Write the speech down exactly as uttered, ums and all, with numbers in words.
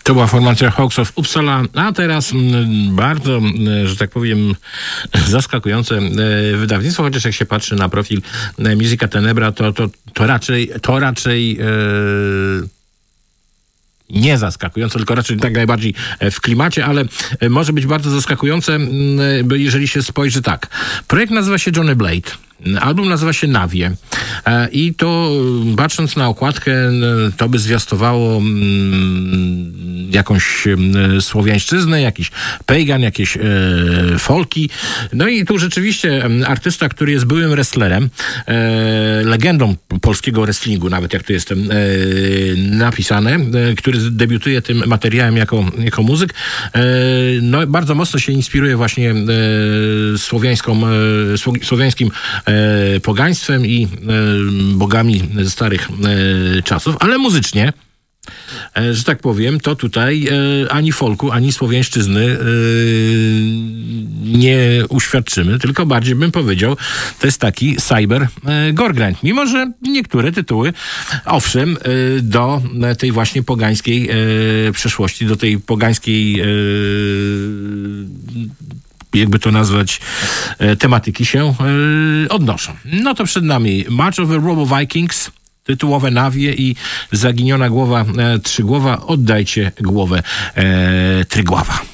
To była formacja Hawks of Uppsala, a teraz bardzo, że tak powiem, zaskakujące wydawnictwo, chociaż jak się patrzy na profil Musica Tenebra, to, to, to raczej, to raczej e, nie zaskakujące, tylko raczej tak najbardziej w klimacie, ale może być bardzo zaskakujące, jeżeli się spojrzy tak. Projekt nazywa się Johnny Blade. Album nazywa się Nawie i to, patrząc na okładkę, to by zwiastowało jakąś słowiańszczyznę, jakiś pagan, jakieś folki. No i tu rzeczywiście artysta, który jest byłym wrestlerem, legendą polskiego wrestlingu, nawet jak tu jest napisane, który debiutuje tym materiałem jako, jako muzyk, no bardzo mocno się inspiruje właśnie słowiańską, słowiańskim pogaństwem i bogami ze starych czasów, ale muzycznie, że tak powiem, to tutaj ani folku, ani słowiańszczyzny nie uświadczymy, tylko bardziej bym powiedział, to jest taki cyber gorgrind. Mimo że niektóre tytuły, owszem, do tej właśnie pogańskiej przeszłości, do tej pogańskiej, jakby to nazwać, tematyki się odnoszą. No to przed nami March of the Robo Vikings, tytułowe Nawie i Zaginiona głowa e, Trzygłowa. Oddajcie głowę e, Trygława.